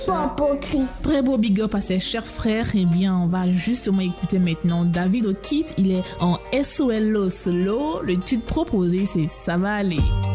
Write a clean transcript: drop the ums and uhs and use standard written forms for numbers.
Papa Chris. Très beau big up à ses chers frères. Eh bien, on va justement écouter maintenant David O'Keefe. Il est en SOLO solo. Le titre proposé, c'est Ça va aller.